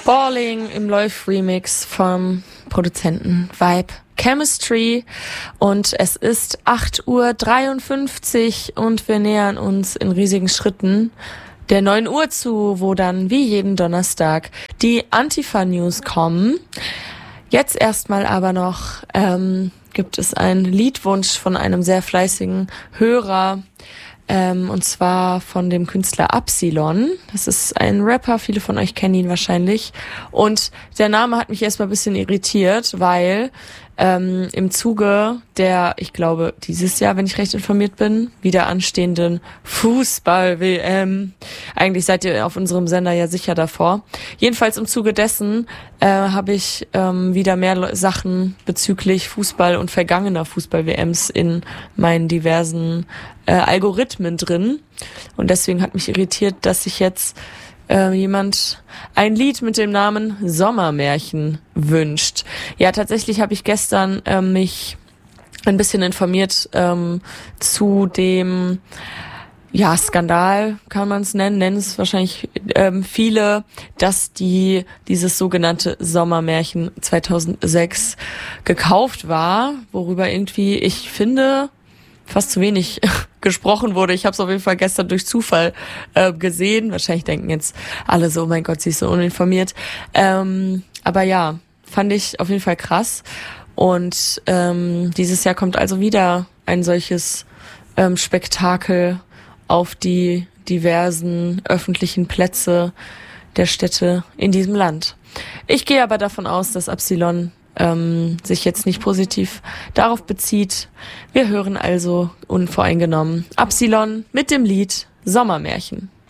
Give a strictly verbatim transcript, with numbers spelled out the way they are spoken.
Balling im Läuf-Remix vom Produzenten Vibe Chemistry und es ist acht Uhr dreiundfünfzig und wir nähern uns in riesigen Schritten der neun Uhr zu, wo dann wie jeden Donnerstag die Antifa-News kommen. Jetzt erstmal aber noch ähm, gibt es einen Liedwunsch von einem sehr fleißigen Hörer, ähm, und zwar von dem Künstler Absilon. Das ist ein Rapper, viele von euch kennen ihn wahrscheinlich. Und der Name hat mich erstmal ein bisschen irritiert, weil ähm, im Zuge der, ich glaube, dieses Jahr, wenn ich recht informiert bin, wieder anstehenden Fußball-W M. Eigentlich seid ihr auf unserem Sender ja sicher davor. Jedenfalls im Zuge dessen äh, habe ich ähm, wieder mehr Le- Sachen bezüglich Fußball und vergangener Fußball-W Ms in meinen diversen äh, Algorithmen drin. Und deswegen hat mich irritiert, dass sich jetzt äh, jemand ein Lied mit dem Namen Sommermärchen wünscht. Ja, tatsächlich habe ich gestern äh, mich ein bisschen informiert ähm, zu dem ja, Skandal kann man es nennen, nennen es wahrscheinlich ähm, viele, dass die dieses sogenannte Sommermärchen zweitausendsechs gekauft war, worüber irgendwie, ich finde, fast zu wenig gesprochen wurde. Ich habe es auf jeden Fall gestern durch Zufall äh, gesehen. Wahrscheinlich denken jetzt alle so, oh mein Gott, sie ist so uninformiert. Ähm, aber ja, fand ich auf jeden Fall krass. Und ähm, dieses Jahr kommt also wieder ein solches ähm, Spektakel auf die diversen öffentlichen Plätze der Städte in diesem Land. Ich gehe aber davon aus, dass Absilon ähm, sich jetzt nicht positiv darauf bezieht. Wir hören also unvoreingenommen Absilon mit dem Lied Sommermärchen.